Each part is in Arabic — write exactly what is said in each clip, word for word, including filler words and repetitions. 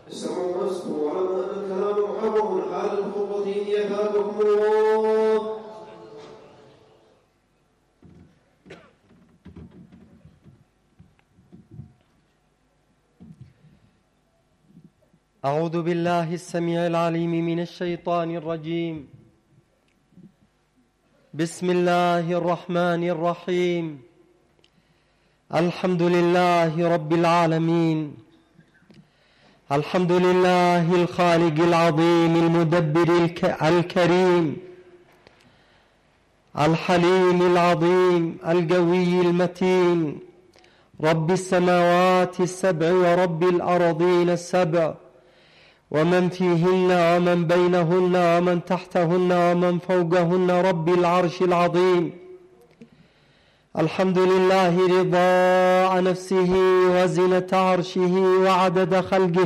السمع والسطو على الكلام محرم حال الخطبة إن يكادكم الله. أعوذ بالله السميع العليم من الشيطان الرجيم. بسم الله الرحمن الرحيم. الحمد لله رب العالمين، الحمد لله الخالق العظيم المدبر الكريم الحليم العظيم القوي المتين، رب السماوات السبع ورب الأرضين السبع ومن فيهن ومن بينهن ومن تحتهن ومن فوقهن، رب العرش العظيم. الحمد لله رضاء نفسه وزنة عرشه وعدد خلقه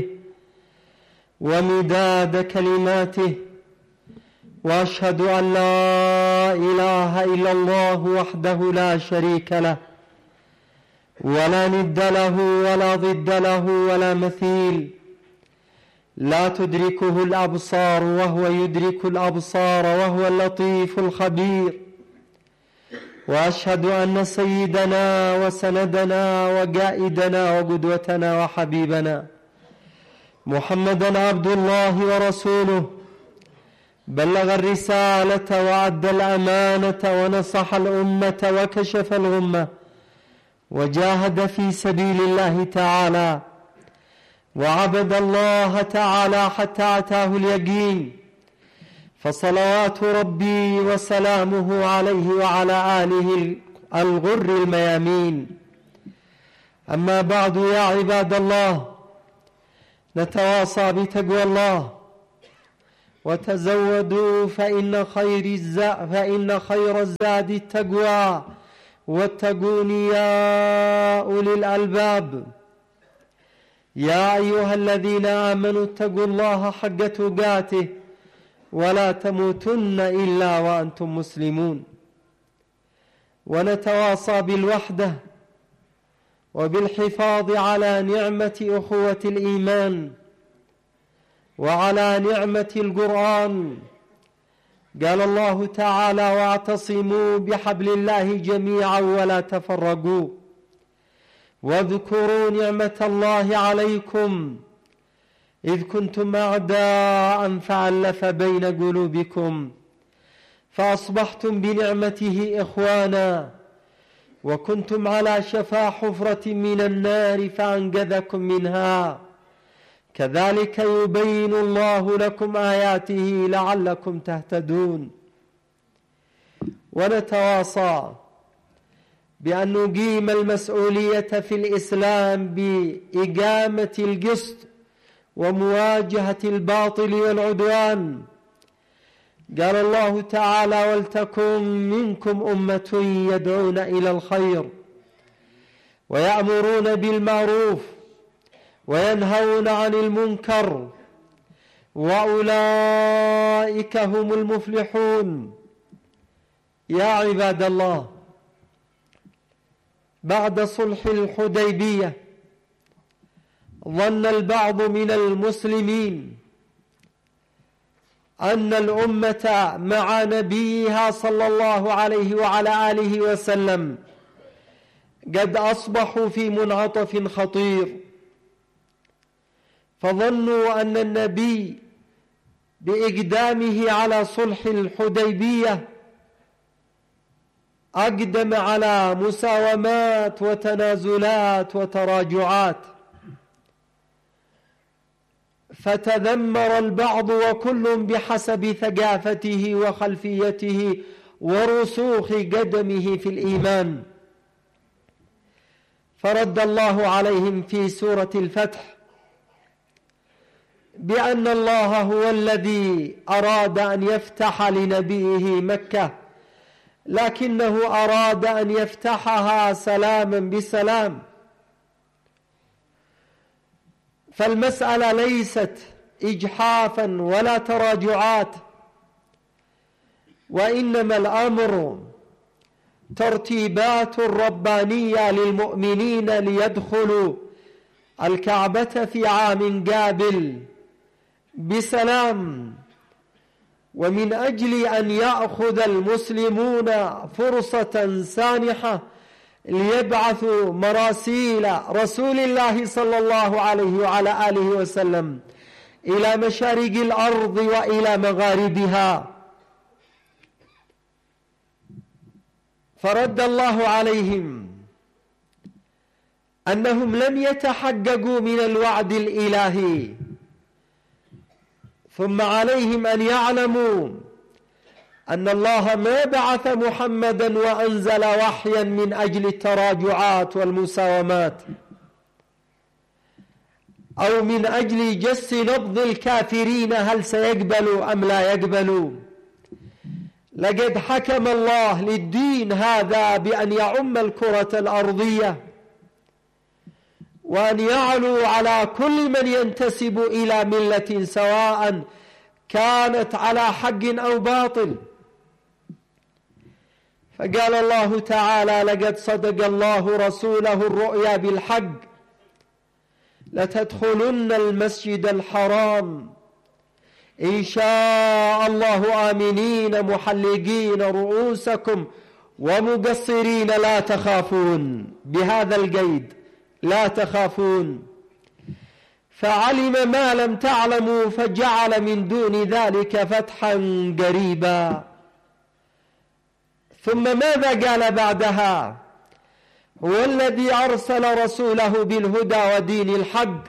ومداد كلماته، وأشهد أن لا إله إلا الله وحده لا شريك له ولا ند له ولا ضد له ولا مثيل، لا تدركه الأبصار وهو يدرك الأبصار وهو اللطيف الخبير. وأشهد أن سيدنا وسندنا وقائدنا وقدوتنا وحبيبنا محمدًا عبد الله ورسوله، بلغ الرسالة وأدى الأمانة ونصح الأمة وكشف الغمة، وجاهد في سبيل الله تعالى، وعبد الله تعالى حتى أتاه اليقين، فصلوات ربي وسلامه عليه وعلى آله الغر الميامين. أما بعد، يا عباد الله، نتواصى بتقوى الله، وتزودوا فإن خير الزاد فإن خير الزاد التقوى، واتقون يا أولي الألباب. يا أيها الذين آمنوا اتقوا الله حق تقاته ولا تموتن إلا وأنتم مسلمون. ونتواصى بالوحدة وبالحفاظ على نعمة أخوة الإيمان وعلى نعمة القرآن. قال الله تعالى: واعتصموا بحبل الله جميعا ولا تفرقوا، واذكروا نعمة الله عليكم إذ كنتم أعداء فألف بين قلوبكم فأصبحتم بنعمته إخوانا، وكنتم على شفا حفرة من النار فأنقذكم منها. كذلك يبين الله لكم آياته لعلكم تهتدون. ونتواصى بأن نقيم المسؤولية في الإسلام بإقامة القسط ومواجهة الباطل والعدوان. قال الله تعالى: ولتكن منكم أمة يدعون إلى الخير ويأمرون بالمعروف وينهون عن المنكر وأولئك هم المفلحون. يا عباد الله، بعد صلح الحديبية ظن البعض من المسلمين أن الأمة مع نبيها صلى الله عليه وعلى آله وسلم قد أصبحوا في منعطف خطير، فظنوا أن النبي بإقدامه على صلح الحديبية أقدم على مساومات وتنازلات وتراجعات، فتذمر البعض وكل بحسب ثقافته وخلفيته ورسوخ قدمه في الإيمان. فرد الله عليهم في سورة الفتح بأن الله هو الذي أراد أن يفتح لنبيه مكة، لكنه أراد أن يفتحها سلاما بسلام. فالمسألة ليست إجحافا ولا تراجعات، وإنما الأمر ترتيبات ربانية للمؤمنين ليدخلوا الكعبة في عام قابل بسلام، ومن أجل أن يأخذ المسلمون فرصة سانحة ليبعثوا مراسيل رسول الله صلى الله عليه وعلى آله وسلم إلى مشارق الأرض وإلى مغاربها، فرد الله عليهم أنهم لم يتحققوا من الوعد الإلهي، ثم عليهم أن يعلموا أن الله ما بعث محمدا وأنزل وحيا من أجل التراجعات والمساومات أو من أجل جس نبض الكافرين هل سيقبلوا أم لا يقبلوا. لقد حكم الله للدين هذا بأن يعم الكرة الأرضية، وأن يعلو على كل من ينتسب إلى ملة سواء كانت على حق أو باطل. فقال الله تعالى: لقد صدق الله رسوله الرؤيا بالحق لتدخلن المسجد الحرام إن شاء الله آمنين محلقين رؤوسكم ومقصرين لا تخافون، بهذا القيد لا تخافون، فعلم ما لم تعلموا فجعل من دون ذلك فتحا قريبا. ثم ماذا قال بعدها؟ هو الذي أرسل رسوله بالهدى ودين الحق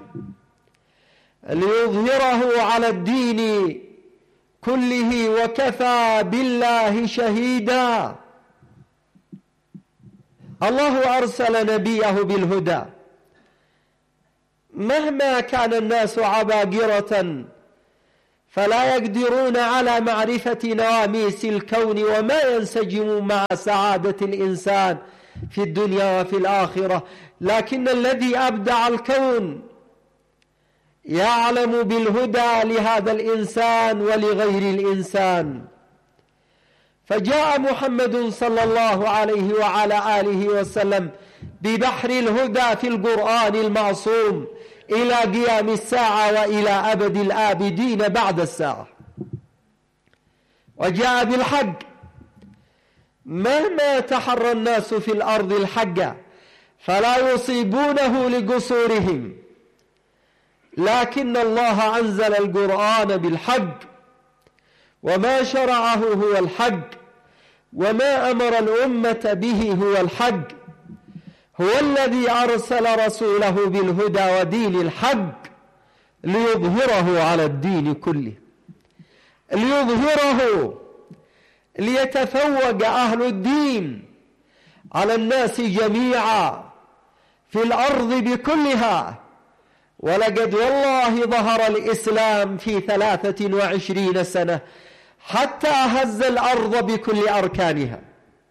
ليظهره على الدين كله وكفى بالله شهيدا. الله أرسل نبيه بالهدى، مهما كان الناس عباقرة فلا يقدرون على معرفة نواميس الكون وما ينسجم مع سعادة الإنسان في الدنيا وفي الآخرة، لكن الذي أبدع الكون يعلم بالهدى لهذا الإنسان ولغير الإنسان. فجاء محمد صلى الله عليه وعلى آله وسلم ببحر الهدى في القرآن المعصوم إلى قيام الساعة وإلى أبد الآبدين بعد الساعة، وجاء بالحق مهما تحرى الناس في الأرض الحق فلا يصيبونه لقصورهم، لكن الله أنزل القرآن بالحق، وما شرعه هو الحق، وما أمر الأمة به هو الحق. هو الذي أرسل رسوله بالهدى ودين الحق ليظهره على الدين كله، ليظهره ليتفوق أهل الدين على الناس جميعا في الأرض بكلها. ولقد والله ظهر الإسلام في ثلاثة وعشرين سنة حتى هز الأرض بكل أركانها،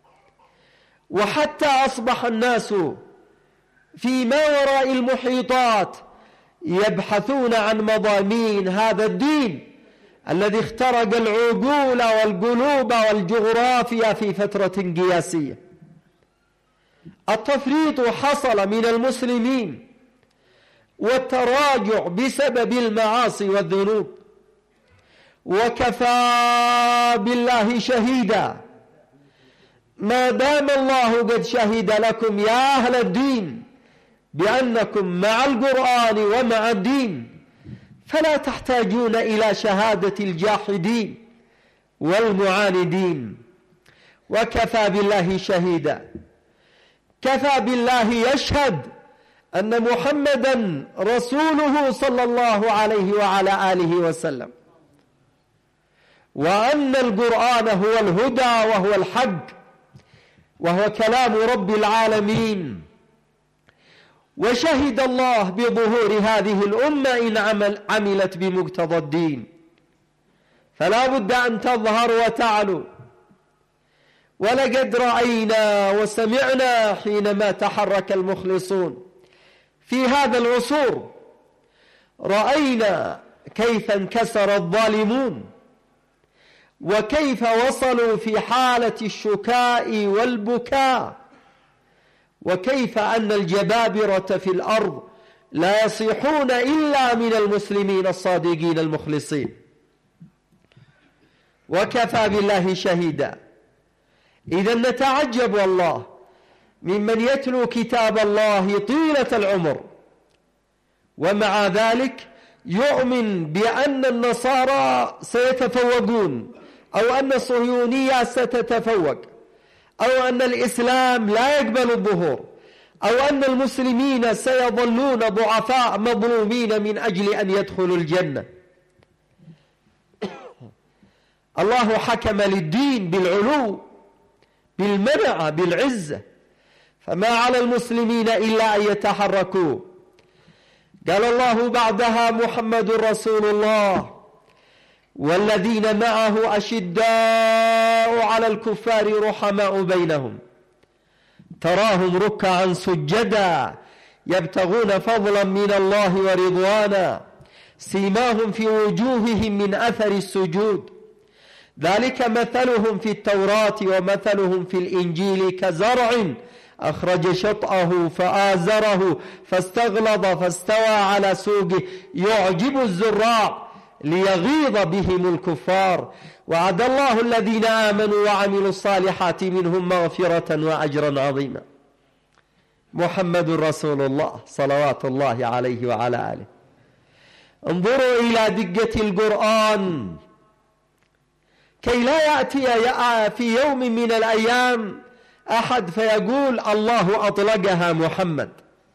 وحتى أصبح الناس في ما وراء المحيطات يبحثون عن مضامين هذا الدين الذي اخترق العقول والقلوب والجغرافيا في فترة قياسية. التفريط حصل من المسلمين والتراجع بسبب المعاصي والذنوب، وكفى بالله شهيدا ما دام الله قد شهد لكم يا أهل الدين بأنكم مع القرآن ومع الدين، فلا تحتاجون إلى شهادة الجاحدين والمعاندين. وكفى بالله شهيدا، كفى بالله يشهد أن محمدا رسوله صلى الله عليه وعلى آله وسلم، وأن القرآن هو الهدى وهو الحق وهو كلام رب العالمين. وشهد الله بظهور هذه الأمة إن عمل عملت بمقتضى الدين، فلا بد أن تظهر وتعلو. ولقد رأينا وسمعنا حينما تحرك المخلصون في هذا العصور، رأينا كيف انكسر الظالمون، وكيف وصلوا في حالة الشكاء والبكاء، وكيف أن الجبابرة في الأرض لا يصيحون إلا من المسلمين الصادقين المخلصين. وكفى بالله شهيدا. إذن نتعجب والله ممن يتلو كتاب الله طيلة العمر ومع ذلك يؤمن بأن النصارى سيتفوقون، أو أن الصهيونية ستتفوق، أو أن الإسلام لا يقبل الظهور، أو أن المسلمين سيظلون ضعفاء مظلومين من أجل أن يدخلوا الجنة. الله حكم للدين بالعلو، بالمنع، بالعزة، فما على المسلمين إلا أن يتحركوا. قال الله بعدها: محمد رسول الله والذين معه أشداء على الكفار رحماء بينهم تراهم ركعا سجدا يبتغون فضلا من الله ورضوانا سيماهم في وجوههم من أثر السجود ذلك مثلهم في التوراة ومثلهم في الإنجيل كزرع أخرج شطأه فآزره فاستغلظ فاستوى على سوقه يعجب الزراع ليغيظ بهم الكفار وعد الله الذين آمنوا وعملوا الصالحات منهم مغفرة وأجرا عظيما. محمد رسول الله صلوات الله عليه وعلى آله. انظروا إلى دقة القرآن كي لا يأتي في يوم من الأيام أحد فيقول الله أطلقها محمد،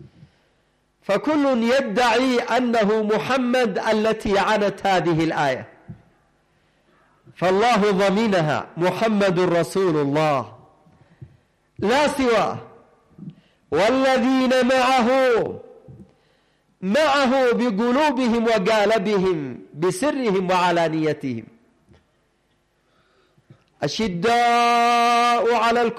فكل يدعي أنه محمد التي عنت هذه الآية، فالله ضمنها محمد رسول الله لا سواه، والذين معه معه بقلوبهم وقالبهم بسرهم وعلانيتهم. أشداء على الكفر